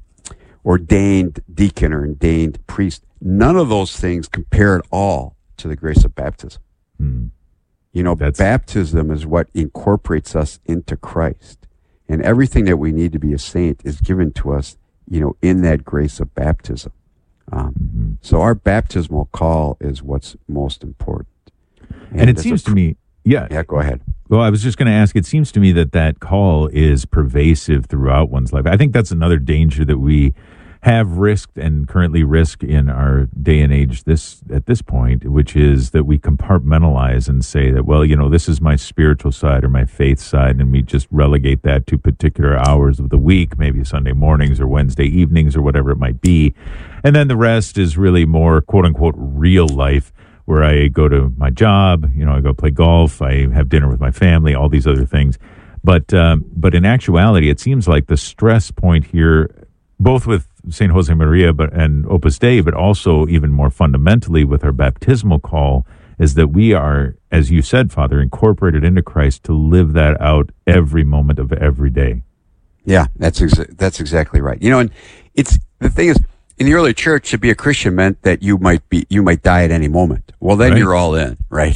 ordained deacon or ordained priest, none of those things compare at all to the grace of baptism. Mm. You know, That's- baptism is what incorporates us into Christ. And everything that we need to be a saint is given to us, you know, in that grace of baptism. Um, Mm-hmm. So our baptismal call is what's most important. And, it as a seems to pr- me, yeah. Yeah, go ahead. Well, I was just going to ask, it seems to me that that call is pervasive throughout one's life. I think that's another danger that we have risked and currently risk in our day and age this at this point, which is that we compartmentalize and say that, well, you know, this is my spiritual side or my faith side, and we just relegate that to particular hours of the week, maybe Sunday mornings or Wednesday evenings or whatever it might be. And then the rest is really more quote unquote real life, where I go to my job, you know, I go play golf, I have dinner with my family, all these other things. But um, but in actuality, it seems like the stress point here, both with Saint Josemaria but and Opus Dei, but also even more fundamentally with our baptismal call, is that we are, as you said, Father, incorporated into Christ to live that out every moment of every day. Yeah, that's exa- that's exactly right. You know, and it's the thing is, in the early church, to be a Christian meant that you might be, you might die at any moment. Well, then Right. you're all in, right?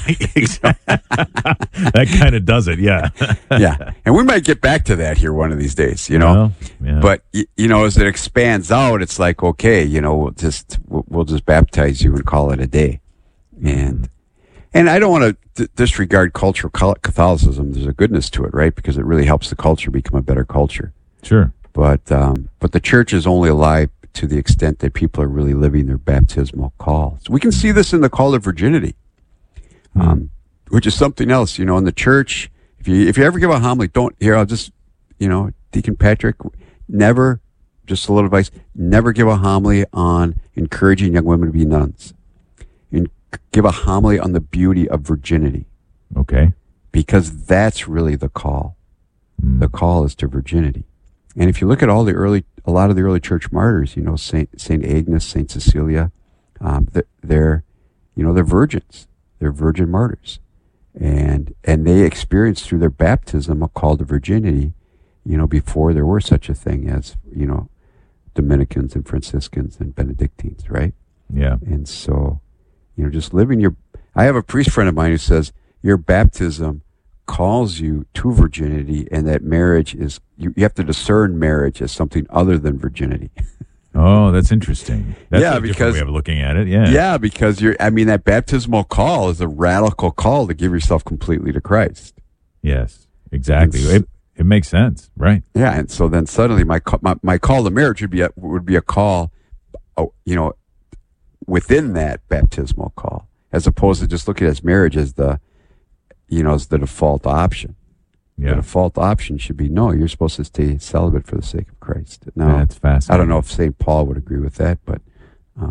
That kind of does it, yeah. Yeah. And we might get back to that here one of these days, you know? Well, yeah. But, y- you know, as it expands out, it's like, okay, you know, we'll just, we'll, we'll just baptize you and call it a day. And, and I don't want to d- disregard cultural Catholicism. There's a goodness to it, right? Because it really helps the culture become a better culture. Sure. But, um, but the church is only alive to the extent that people are really living their baptismal call. So we can see this in the call to virginity, um, which is something else. You know, in the church, if you if you ever give a homily, don't here. I'll just, you know, Deacon Patrick, never. Just a little advice: never give a homily on encouraging young women to be nuns. And give a homily on the beauty of virginity. Okay. Because that's really the call. Mm. The call is to virginity. And if you look at all the early, a lot of the early church martyrs, you know, Saint Saint Agnes, Saint Cecilia, um, they're, they're, you know, they're virgins. They're virgin martyrs, and and they experienced through their baptism a call to virginity, you know, before there were such a thing as, you know, Dominicans and Franciscans and Benedictines, right? Yeah. And so, you know, just living your. I have a priest friend of mine who says your baptism calls you to virginity, and that marriage is, you, you have to discern marriage as something other than virginity. Oh, that's interesting. That's yeah, a different because way of looking at it. Yeah. Yeah, because you're, I mean, that baptismal call is a radical call to give yourself completely to Christ. Yes, exactly. It, it makes sense, right? Yeah, and so then suddenly my ca- my, my call to marriage would be a, would be a call, oh, you know, within that baptismal call, as opposed to just looking at marriage as the, you know, as the default option. Yeah. The default option should be, no, you're supposed to stay celibate for the sake of Christ. Now, That's fascinating. I don't know if Saint Paul would agree with that, but um,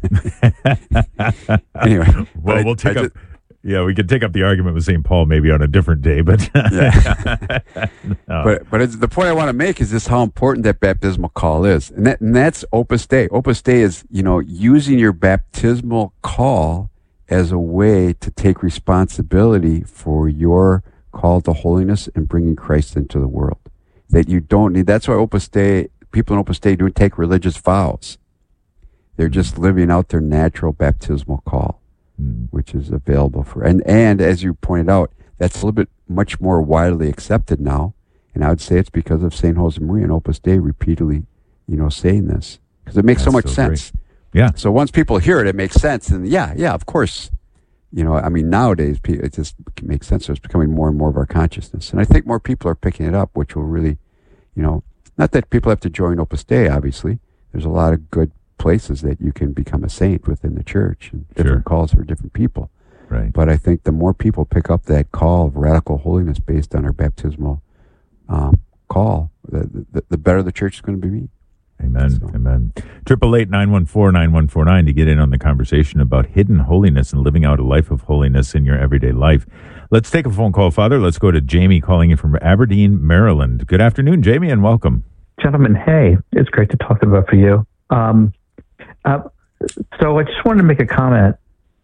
anyway. Well, I- we'll take I up. Yeah, we could take up the argument with Saint Paul maybe on a different day, but yeah. No. But but it's, the point I want to make is just how important that baptismal call is, and that and that's Opus Dei. Opus Dei is, you know, using your baptismal call as a way to take responsibility for your call to holiness and bringing Christ into the world. That you don't need. That's why Opus Dei, people in Opus Dei don't take religious vows. They're just living out their natural baptismal call, mm. which is available for. And and as you pointed out, that's a little bit much more widely accepted now. And I would say it's because of Saint Josemaria and Opus Dei repeatedly, you know, saying this, because it makes That's so much so sense. great. Yeah. So once people hear it, it makes sense. And yeah, yeah, of course. You know, I mean, nowadays pe- it just makes sense. So it's becoming more and more of our consciousness. And I think more people are picking it up, which will really, you know, not that people have to join Opus Dei, obviously. There's a lot of good places that you can become a saint within the church, and different Sure. calls for different people. Right. But I think the more people pick up that call of radical holiness based on our baptismal um, call, the, the, the better the church is going to be. Amen. So. Amen. Triple eight nine one four nine one four nine to get in on the conversation about hidden holiness and living out a life of holiness in your everyday life. Let's take a phone call, Father. Let's go to Jamie calling in from Aberdeen, Maryland. Good afternoon, Jamie, and welcome. Gentlemen, hey, it's great to talk about for you. Um, uh, so I just wanted to make a comment.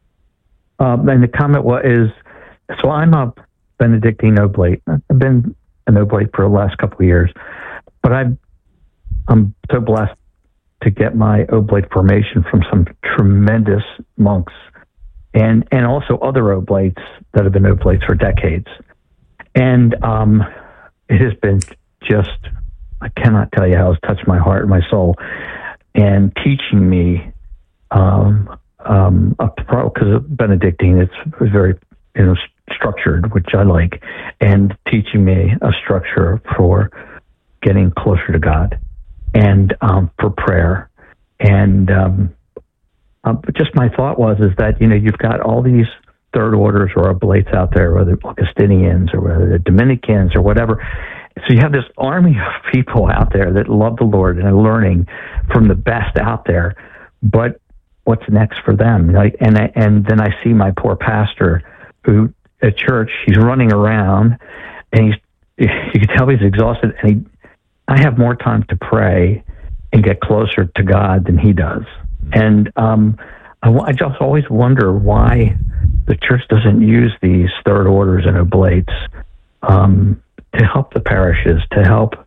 Um, and the comment was, is, so I'm a Benedictine Oblate. I've been an Oblate for the last couple of years, but I've I'm so blessed to get my Oblate formation from some tremendous monks and, and also other Oblates that have been Oblates for decades. And um, it has been just, I cannot tell you how it's touched my heart and my soul, and teaching me um, um, a pro, because Benedictine, it's very, you know, structured, which I like, and teaching me a structure for getting closer to God, and um, for prayer. And um, uh, but just my thought was is that, you know, you've got all these third orders or oblates out there, whether Augustinians or whether the Dominicans or whatever. So you have this army of people out there that love the Lord and are learning from the best out there. But what's next for them? Like, and I, and then I see my poor pastor who at church, he's running around, and he's, you can tell he's exhausted, and he, I have more time to pray and get closer to God than he does. And um, I, I just always wonder why the church doesn't use these third orders and oblates um, to help the parishes, to help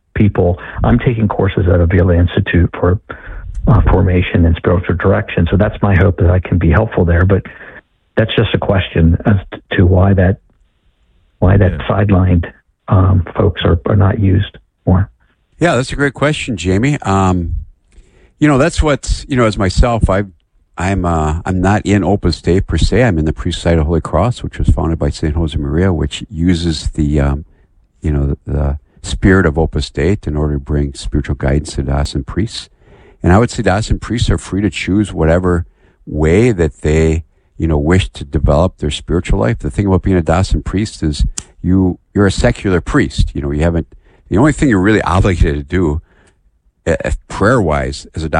people. I'm taking courses at Avila Institute for uh, formation and spiritual direction. So that's my hope that I can be helpful there. But that's just a question as to why that why that yeah. sidelined um, folks are, are not used more. Yeah, that's a great question, Jamie. Um, you know, that's what's, you know, as myself, I've I'm uh, I'm not in Opus Dei per se. I'm in the Priest Society of Holy Cross, which was founded by Saint Josemaria, which uses the um, you know the, the spirit of Opus Dei in order to bring spiritual guidance to diocesan priests. And I would say diocesan priests are free to choose whatever way that they you know wish to develop their spiritual life. The thing about being a diocesan priest is you you're a secular priest. You know, you haven't. The only thing you're really obligated to do, uh, prayer wise, as a